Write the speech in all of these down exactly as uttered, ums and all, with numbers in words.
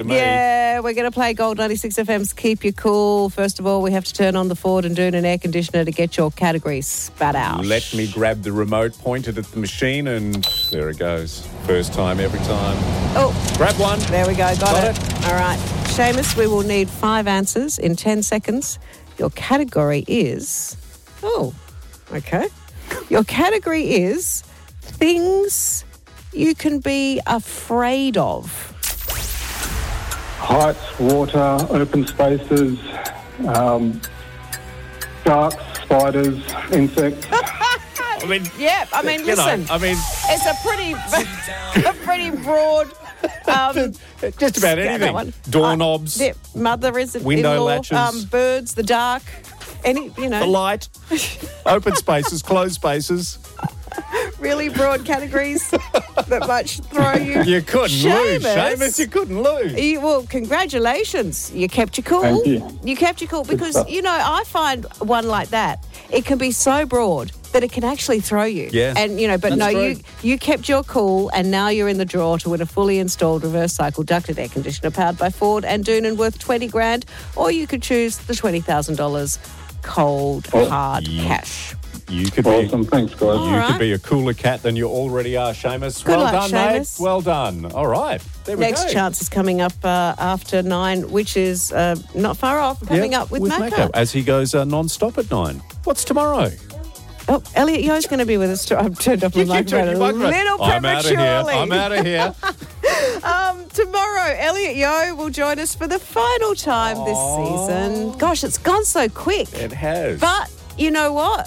Me. Yeah, we're going to play Gold ninety-six F M's Keep You Cool. First of all, we have to turn on the Ford and Doonan air conditioner to get your category spat out. Let me grab the remote, point it at the machine, and there it goes. First time, every time. Oh. Grab one. There we go. Got, Got it. it. All right. Seamus, we will need five answers in ten seconds. Your category is... Oh, okay. Your category is things you can be afraid of. Heights, water, open spaces, um, sharks, spiders, insects. I mean, Yeah, I mean, you listen. know, I mean, It's a pretty, a pretty broad. Um, just about yeah, that anything. one. Doorknobs, Uh, the mother is window latches, um, birds, the dark, any you know, the light, open spaces, closed spaces. really broad categories that much throw you. You couldn't lose, Seamus. Seamus. You couldn't lose. You, well, congratulations. You kept your cool. Thank you. You kept your cool because, stuff. you know, I find one like that, it can be so broad that it can actually throw you. Yeah. And, you know, but That's no, true. you you kept your cool and now you're in the draw to win a fully installed reverse cycle ducted air conditioner powered by Ford and Doonan worth twenty grand, or you could choose the twenty thousand dollars cold, Oh. hard Yeah. cash. You could Awesome, be. thanks, guys. All You right. could be a cooler cat than you already are, Seamus. Good well luck, done, mate. Seamus. Well done. All right. There we Next go. chance is coming up uh, after nine, which is uh, not far off. Coming Yeah, up with, with Macca. Macca, as he goes uh, non-stop at nine. What's tomorrow? Oh, Elliot Yo's going to be with us. Too. I've turned up You my keep turning microphone your a microphone. little I'm out of here. prematurely. I'm out of here. Um, tomorrow, Elliot Yo will join us for the final time this season. Gosh, it's gone so quick. It has. But you know what?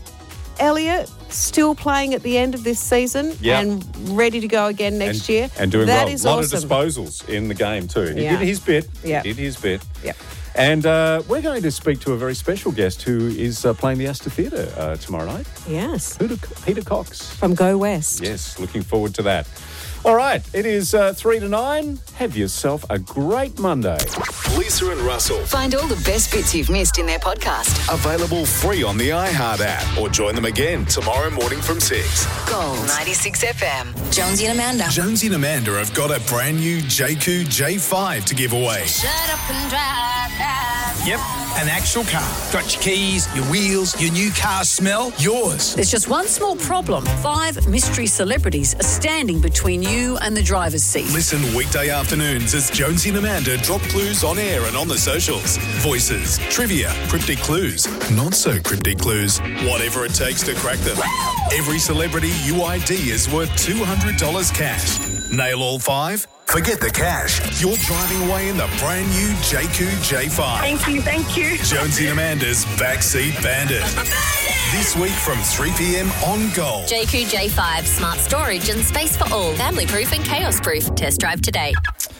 Elliot still playing at the end of this season Yep. and ready to go again next and, year. And doing That well. is A lot awesome. of disposals in the game too. He Yeah. did his bit. Yeah. He did his bit. Yeah. And uh, we're going to speak to a very special guest who is uh, playing the Astor Theatre uh, tomorrow night. Yes. Peter, Peter Cox. From Go West. Yes, looking forward to that. All right, it is uh, three to nine. Have yourself a great Monday. Lisa and Russell. Find all the best bits you've missed in their podcast. Available free on the iHeart app or join them again tomorrow morning from six. Gold ninety-six F M. Jonesy and Amanda. Jonesy and Amanda have got a brand new J Q J five to give away. Shut up and drive, drive. Yep, an actual car. Got your keys, your wheels, your new car smell, yours. There's just one small problem. Five mystery celebrities are standing between you and the driver's seat. Listen weekday afternoons as Jonesy and Amanda drop clues on air and on the socials. Voices, trivia, cryptic clues, not so cryptic clues, whatever it takes to crack them. Every celebrity U I D is worth two hundred dollars cash. Nail all five? Forget the cash. You're driving away in the brand new J Q J five. Thank you, thank you. Jonesy and Amanda's Backseat Bandit. This week from three p.m. on Gold. J Q J five, smart storage and space for all. Family proof and chaos proof. Test drive today.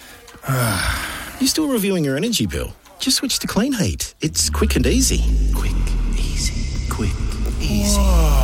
You still reviewing your energy bill? Just switch to Clean Heat. It's quick and easy. Quick, easy, quick, easy.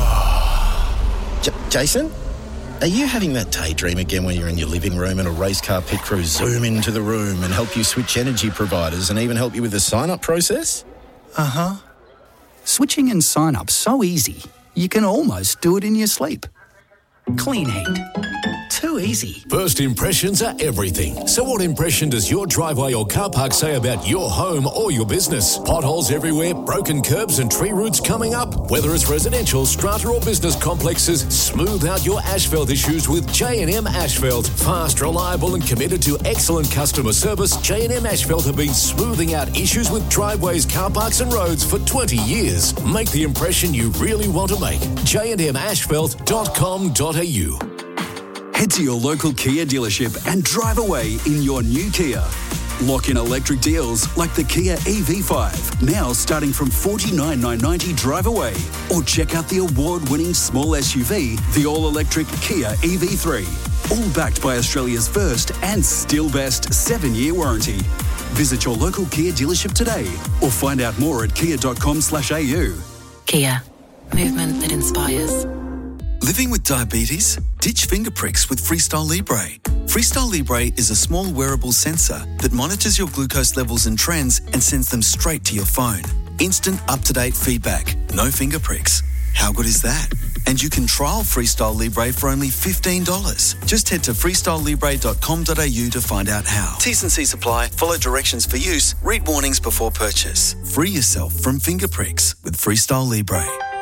J- Jason? Are you having that daydream again when you're in your living room and a race car pit crew zoom into the room and help you switch energy providers and even help you with the sign-up process? Uh-huh. Switching and sign-up's so easy, you can almost do it in your sleep. Clean Heat. Too easy. First impressions are everything. So what impression does your driveway or car park say about your home or your business? Potholes everywhere, broken curbs and tree roots coming up. Whether it's residential, strata or business complexes, smooth out your asphalt issues with J and M Asphalt. Fast, reliable and committed to excellent customer service, J and M Asphalt have been smoothing out issues with driveways, car parks and roads for twenty years. Make the impression you really want to make. j and m asphalt dot com dot a u. Head to your local Kia dealership and drive away in your new Kia. Lock in electric deals like the Kia E V five, now starting from forty-nine thousand nine hundred ninety drive away. Or check out the award-winning small S U V, the all-electric Kia E V three. All backed by Australia's first and still best seven-year warranty. Visit your local Kia dealership today or find out more at kia dot com slash a u. Kia. Movement that inspires. Living with diabetes? Ditch finger pricks with Freestyle Libre. Freestyle Libre is a small wearable sensor that monitors your glucose levels and trends and sends them straight to your phone. Instant up-to-date feedback. No finger pricks. How good is that? And you can trial Freestyle Libre for only fifteen dollars. Just head to freestyle libre dot com dot a u to find out how. T's and C's apply. Follow directions for use. Read warnings before purchase. Free yourself from finger pricks with Freestyle Libre.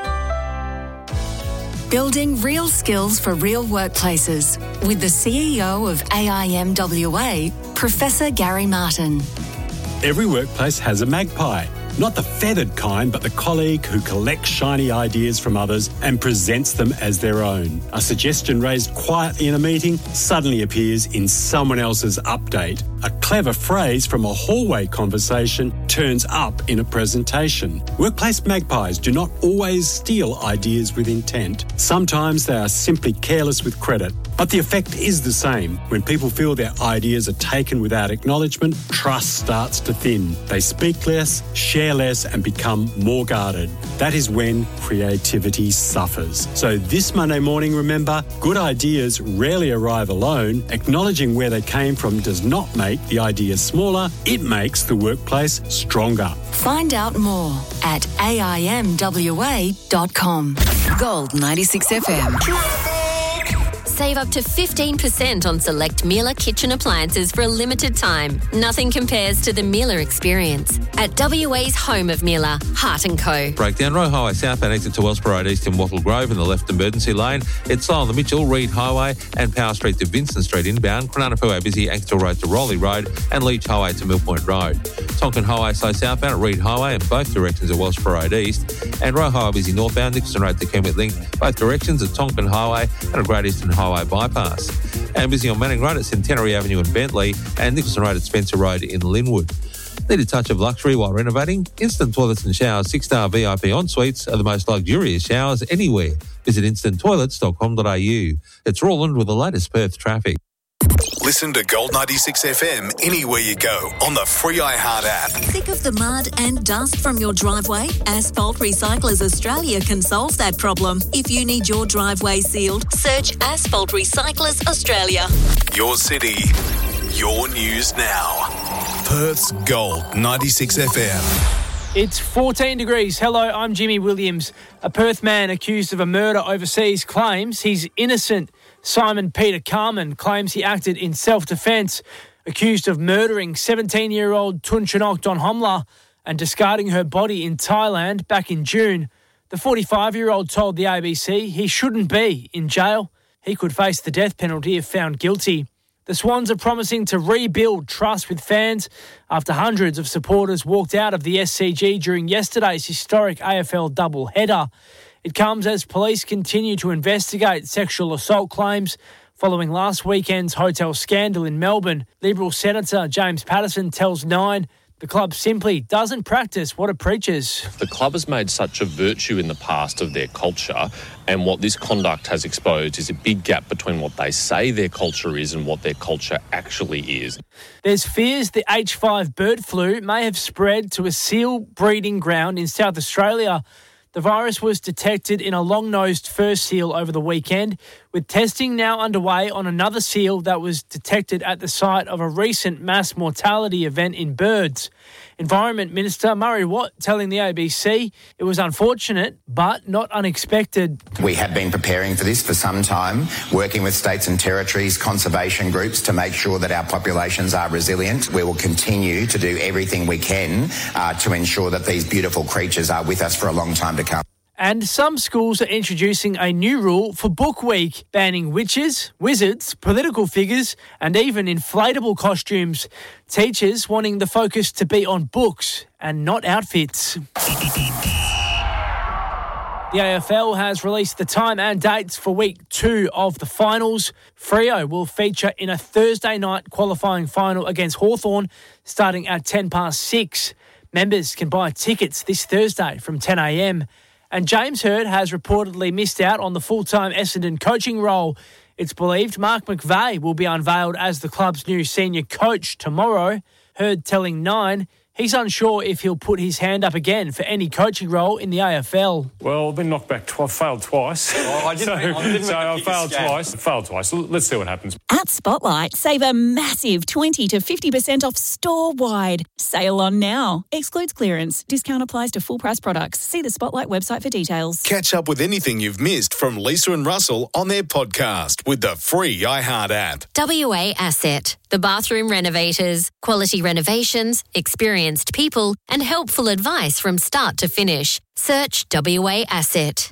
Building real skills for real workplaces with the C E O of A I M W A, Professor Gary Martin. Every workplace has a magpie. Not the feathered kind, but the colleague who collects shiny ideas from others and presents them as their own. A suggestion raised quietly in a meeting suddenly appears in someone else's update. A clever phrase from a hallway conversation turns up in a presentation. Workplace magpies do not always steal ideas with intent. Sometimes they are simply careless with credit. But the effect is the same. When people feel their ideas are taken without acknowledgement, trust starts to thin. They speak less, share less, and become more guarded. That is when creativity suffers. So this Monday morning, remember, good ideas rarely arrive alone. Acknowledging where they came from does not make the idea smaller. It makes the workplace stronger. Find out more at A I M W A dot com. Gold ninety-six F M. Save up to fifteen percent on select Miele kitchen appliances for a limited time. Nothing compares to the Miele experience. At W A's home of Miele, Hart and Co. Breakdown Road Highway southbound exit to Wellsborough Road east in Wattle Grove in the left emergency lane. It's slow on the Mitchell, Reed Highway and Power Street to Vincent Street inbound. Krananapuwa busy, Axtell Road to Rowley Road and Leach Highway to Mill Point Road. Tonkin Highway slow southbound at Reed Highway in both directions at Wellsborough Road east. And Roe Highway busy northbound, Nixon Road to Kenwood Link, both directions at Tonkin Highway and at Great Eastern Highway bypass. And busy on Manning Road at Centenary Avenue in Bentley and Nicholson Road at Spencer Road in Linwood. Need a touch of luxury while renovating? Instant Toilets and Showers six-star V I P en-suites are the most luxurious showers anywhere. Visit instant toilets dot com dot a u. It's Roland with the latest Perth traffic. Listen to Gold ninety-six F M anywhere you go on the free iHeart app. Sick of the mud and dust from your driveway? Asphalt Recyclers Australia can solve that problem. If you need your driveway sealed, search Asphalt Recyclers Australia. Your city, your news now. Perth's Gold ninety-six F M. It's fourteen degrees. Hello, I'm Jimmy Williams. A Perth man accused of a murder overseas claims he's innocent. Simon Peter Carman claims he acted in self-defence, accused of murdering seventeen-year-old Tunchanok Donhomla and discarding her body in Thailand back in June. The forty-five-year-old told the A B C he shouldn't be in jail. He could face the death penalty if found guilty. The Swans are promising to rebuild trust with fans after hundreds of supporters walked out of the S C G during yesterday's historic A F L doubleheader. It comes as police continue to investigate sexual assault claims following last weekend's hotel scandal in Melbourne. Liberal Senator James Patterson tells Nine the club simply doesn't practice what it preaches. The club has made such a virtue in the past of their culture, and what this conduct has exposed is a big gap between what they say their culture is and what their culture actually is. There's fears the H five bird flu may have spread to a seal breeding ground in South Australia. The virus was detected in a long-nosed fur seal over the weekend, with testing now underway on another seal that was detected at the site of a recent mass mortality event in birds. Environment Minister Murray Watt telling the A B C it was unfortunate but not unexpected. We have been preparing for this for some time, working with states and territories, conservation groups to make sure that our populations are resilient. We will continue to do everything we can uh, to ensure that these beautiful creatures are with us for a long time to come. And some schools are introducing a new rule for Book Week, banning witches, wizards, political figures and even inflatable costumes. Teachers wanting the focus to be on books and not outfits. The A F L has released the time and dates for week two of the finals. Freo will feature in a Thursday night qualifying final against Hawthorn starting at ten past six. Members can buy tickets this Thursday from ten a.m. And James Hird has reportedly missed out on the full-time Essendon coaching role. It's believed Mark McVeigh will be unveiled as the club's new senior coach tomorrow. Hird telling Nine He's unsure if he'll put his hand up again for any coaching role in the A F L. Well, I've been knocked back twice. I've failed twice. Oh, I didn't so I didn't so I failed twice. Failed twice. Let's see what happens. At Spotlight, save a massive twenty to fifty percent off store-wide. Sale on now. Excludes clearance. Discount applies to full-price products. See the Spotlight website for details. Catch up with anything you've missed from Lisa and Russell on their podcast with the free iHeart app. W A Asset, the bathroom renovators, quality renovations, experienced people, and helpful advice from start to finish. Search W A Asset.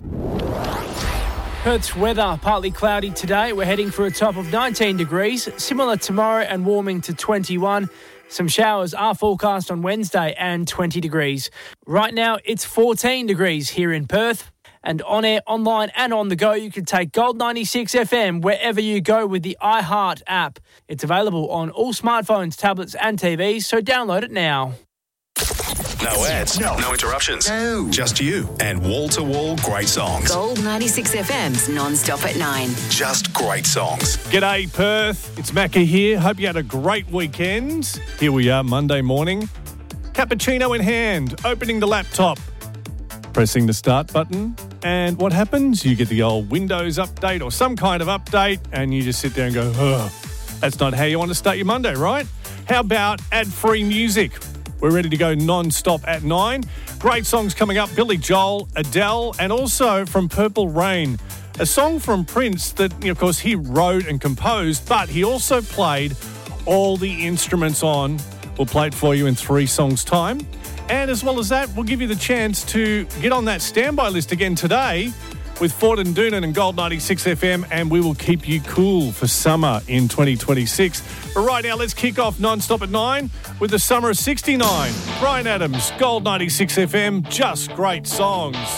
Perth's weather, partly cloudy today. We're heading for a top of nineteen degrees, similar tomorrow and warming to twenty-one. Some showers are forecast on Wednesday and twenty degrees. Right now, it's fourteen degrees here in Perth. And on air, online and on the go, you can take Gold ninety-six F M wherever you go with the iHeart app. It's available on all smartphones, tablets and T Vs, so download it now. No ads, no, no interruptions. No. Just you and wall-to-wall great songs. Gold ninety-six F M's non-stop at nine. Just great songs. G'day, Perth. It's Macca here. Hope you had a great weekend. Here we are, Monday morning. Cappuccino in hand, opening the laptop, pressing the start button, and what happens? You get the old Windows update or some kind of update, and you just sit there and go, oh, that's not how you want to start your Monday, right? How about ad-free music? We're ready to go non-stop at nine. Great songs coming up. Billy Joel, Adele, and also from Purple Rain, a song from Prince that, you know, of course, he wrote and composed, but he also played all the instruments on. We'll play it for you in three songs' time. And as well as that, we'll give you the chance to get on that standby list again today with Ford and Doonan and Gold ninety-six F M, and we will keep you cool for summer in twenty twenty-six. But right now, let's kick off non-stop at nine with the summer of sixty-nine. Brian Adams, Gold ninety-six F M, just great songs.